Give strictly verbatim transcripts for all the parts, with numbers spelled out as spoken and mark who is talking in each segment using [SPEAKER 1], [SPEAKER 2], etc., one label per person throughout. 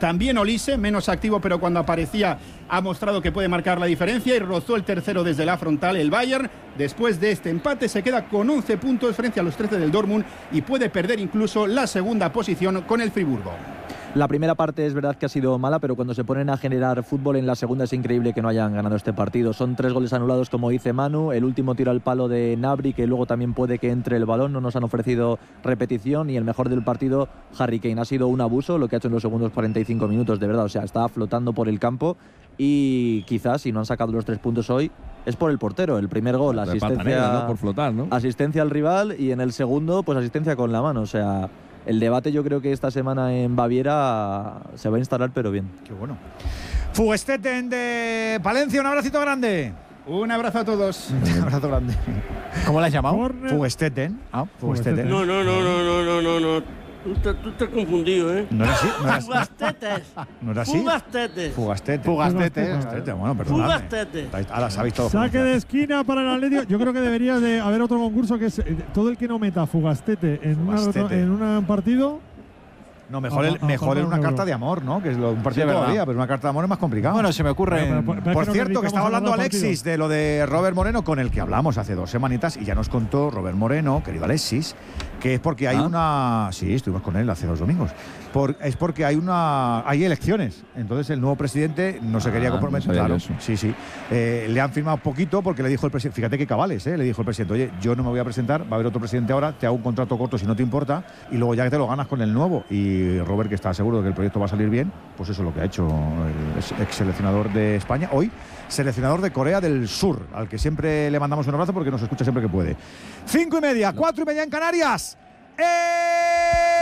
[SPEAKER 1] También Olise, menos activo, pero cuando aparecía ha mostrado que puede marcar la diferencia y rozó el tercero desde la frontal. El Bayern, después de este empate, se queda con once puntos frente a los trece del Dortmund y puede perder incluso la segunda posición con el Friburgo.
[SPEAKER 2] La primera parte es verdad que ha sido mala, pero cuando se ponen a generar fútbol en la segunda es increíble que no hayan ganado este partido. Son tres goles anulados, como dice Manu, el último tiro al palo de Gnabry, que luego también puede que entre el balón, no nos han ofrecido repetición, y el mejor del partido, Harry Kane. Ha sido un abuso lo que ha hecho en los segundos cuarenta y cinco minutos, de verdad, o sea, estaba flotando por el campo y quizás si no han sacado los tres puntos hoy es por el portero. El primer gol, asistencia,
[SPEAKER 3] negra, ¿no? Por flotar, ¿no?
[SPEAKER 2] Asistencia al rival, y en el segundo, pues asistencia con la mano, o sea... El debate yo creo que esta semana en Baviera se va a instalar, pero bien.
[SPEAKER 4] Qué bueno. Fugesteten de Palencia, un abracito grande.
[SPEAKER 1] Un abrazo a todos.
[SPEAKER 4] Un abrazo grande.
[SPEAKER 5] ¿Cómo la has llamado?
[SPEAKER 4] Fugesteten. Ah, Fugesteten.
[SPEAKER 6] No, no, no, no, no, no, no, no. Tú estás, tú estás confundido, ¿eh?
[SPEAKER 4] No era así. No era así.
[SPEAKER 6] Fugastetes.
[SPEAKER 4] No era así.
[SPEAKER 6] Fugastetes.
[SPEAKER 4] Fugastete.
[SPEAKER 5] Fugastete.
[SPEAKER 4] Fugastete. Bueno, perdóname.
[SPEAKER 6] Fugastete.
[SPEAKER 4] Ahora sabéis todo.
[SPEAKER 7] Saque de esquina para el Atlético. Yo creo que debería de haber otro concurso que es eh, todo el que no meta Fugastete en,
[SPEAKER 4] Fugastete.
[SPEAKER 7] Una, en un partido.
[SPEAKER 4] No, mejor, el,
[SPEAKER 7] a, a
[SPEAKER 4] mejor en una
[SPEAKER 7] euro.
[SPEAKER 4] carta de amor, ¿no? Que es lo, un partido
[SPEAKER 5] Sí,
[SPEAKER 4] todavía, pero una carta de amor es más complicado.
[SPEAKER 5] Bueno, se me ocurre.
[SPEAKER 7] Bueno, pero, pero,
[SPEAKER 4] Por
[SPEAKER 7] es que
[SPEAKER 4] cierto, que estaba hablando Alexis
[SPEAKER 7] partido.
[SPEAKER 4] de lo de Robert Moreno, con el que hablamos hace dos semanitas, y ya nos contó Robert Moreno, querido Alexis, que es porque hay
[SPEAKER 5] ¿Ah?
[SPEAKER 4] una... Sí, estuvimos con él hace dos domingos. Por, es porque hay una hay elecciones. Entonces el nuevo presidente no se
[SPEAKER 3] Ah,
[SPEAKER 4] quería comprometer.
[SPEAKER 3] no sabía
[SPEAKER 4] Claro,
[SPEAKER 3] yo eso.
[SPEAKER 4] sí, sí. Eh, le han firmado poquito porque le dijo el presidente, fíjate qué cabales, ¿eh? Le dijo el presidente, oye, yo no me voy a presentar, va a haber otro presidente ahora, te hago un contrato corto si no te importa, y luego ya que te lo ganas con el nuevo. Y Robert, que está seguro de que el proyecto va a salir bien, pues eso es lo que ha hecho el ex seleccionador de España, hoy seleccionador de Corea del Sur, al que siempre le mandamos un abrazo porque nos escucha siempre que puede. Cinco y media, cuatro y media en Canarias. ¡Eh!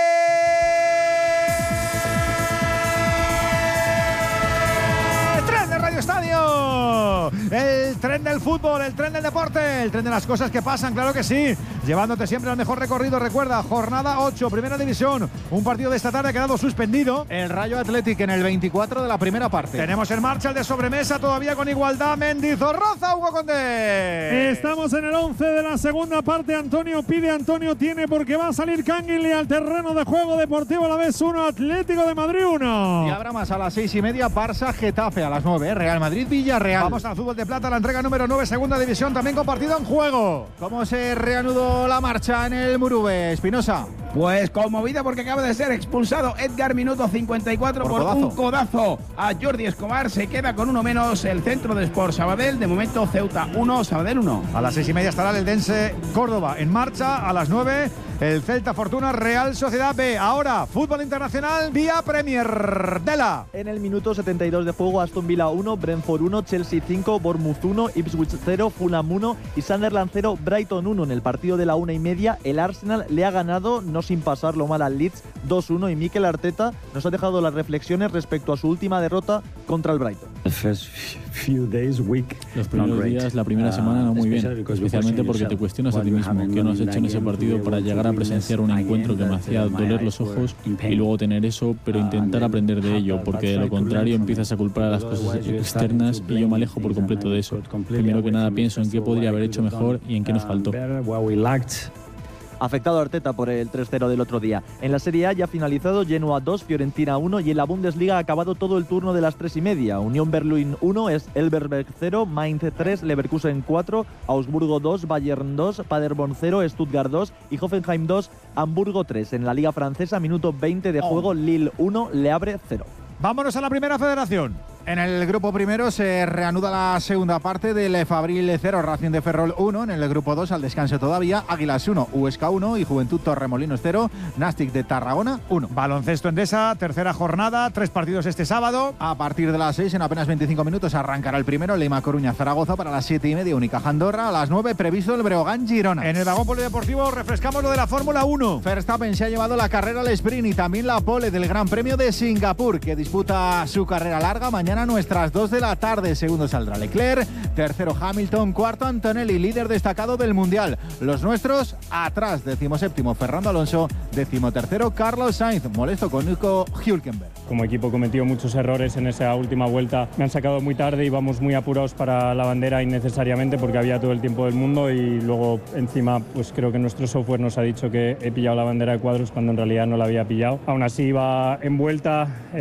[SPEAKER 4] ¡Tren de Radio Estadio! El tren del fútbol, el tren del deporte, el tren de las cosas que pasan, claro que sí. Llevándote siempre al mejor recorrido. Recuerda, jornada ocho, primera división. Un partido de esta tarde ha quedado suspendido.
[SPEAKER 5] El Rayo Athletic en el veinticuatro de la primera parte.
[SPEAKER 4] Tenemos en marcha el de sobremesa, todavía con igualdad. Mendizorroza, Hugo Condé.
[SPEAKER 7] Estamos en el once de la segunda parte. Antonio pide, Antonio tiene, porque va a salir Canguilí al terreno de juego. Deportivo Alavés uno, Atlético de Madrid uno.
[SPEAKER 5] Y habrá más a las seis y media, Barça Getafe a las nueve, ¿eh? Real Madrid Villarreal.
[SPEAKER 4] Vamos al fútbol de plata, la entrega número nueve, segunda división, también con partido en juego.
[SPEAKER 5] ¿Cómo se reanudó la marcha en el Murube, Espinosa?
[SPEAKER 8] Pues conmovida porque acaba de ser expulsado Edgar, minuto cincuenta y cuatro, por,
[SPEAKER 5] Por
[SPEAKER 8] por
[SPEAKER 5] codazo.
[SPEAKER 8] un codazo a Jordi Escobar. Se queda con uno menos el centro de Sport Sabadell. De momento Ceuta uno, Sabadell uno.
[SPEAKER 4] A las seis y media estará el Eldense Córdoba en marcha. A las nueve el Celta Fortuna Real Sociedad B. Ahora fútbol internacional vía Premier. Dela.
[SPEAKER 2] En el minuto setenta y dos de juego, Aston Villa uno, Brentford uno, Chelsea cinco, Bournemouth uno, Ipswich cero, Fulham uno y Sunderland cero, Brighton uno. En el partido de la una y media, el Arsenal le ha ganado, no sin pasarlo mal, al Leeds dos uno, y Mikel Arteta nos ha dejado las reflexiones respecto a su última derrota contra el Brighton.
[SPEAKER 9] Los primeros días, la primera semana no muy bien, especialmente porque te cuestionas a ti mismo, qué no has hecho en ese partido para llegar a presenciar un encuentro que me hacía doler los ojos y luego tener eso, pero intentar aprender de ello, porque de lo contrario empiezas a culpar a las cosas externas y yo me alejo por completo de eso. Primero que nada pienso en qué podría haber hecho mejor y en qué nos faltó.
[SPEAKER 2] Afectado Arteta por el tres cero del otro día. En la Serie A ya ha finalizado, Genoa dos, Fiorentina uno, y en la Bundesliga ha acabado todo el turno de las tres y media. Unión Berlín uno, es Elberberg cero, Mainz tres, Leverkusen cuatro, Augsburgo dos, Bayern dos, Paderborn cero, Stuttgart dos y Hoffenheim dos, Hamburgo tres. En la Liga Francesa, minuto veinte de juego, Lille uno, Le Havre cero.
[SPEAKER 4] Vámonos a la primera federación.
[SPEAKER 5] En el grupo primero se reanuda la segunda parte del Fabril cero, Racing de Ferrol uno. En el grupo dos, al descanso todavía, Águilas uno, Huesca uno y Juventud Torremolinos cero, Nastic de Tarragona uno.
[SPEAKER 4] Baloncesto Endesa, tercera jornada, tres partidos este sábado.
[SPEAKER 5] A partir de las seis, en apenas veinticinco minutos, arrancará el primero, Lima Coruña Zaragoza. Para las siete y media, Unicaja Andorra. A las nueve, previsto el Breogán Girona.
[SPEAKER 4] En el vagón polideportivo refrescamos lo de la Fórmula uno.
[SPEAKER 5] Verstappen se ha llevado la carrera al sprint y también la pole del Gran Premio de Singapur, que disputa su carrera larga mañana a nuestras dos de la tarde. Segundo saldrá Leclerc, tercero Hamilton, cuarto Antonelli, líder destacado del Mundial. Los nuestros atrás, decimoséptimo Fernando Alonso, decimotercero Carlos Sainz, molesto con Nico Hülkenberg.
[SPEAKER 10] Como equipo he cometido muchos errores en esa última vuelta. Me han sacado muy tarde y vamos muy apurados para la bandera innecesariamente porque había todo el tiempo del mundo y luego encima pues creo que nuestro software nos ha dicho que he pillado la bandera de cuadros cuando en realidad no la había pillado. Aún así iba en vuelta.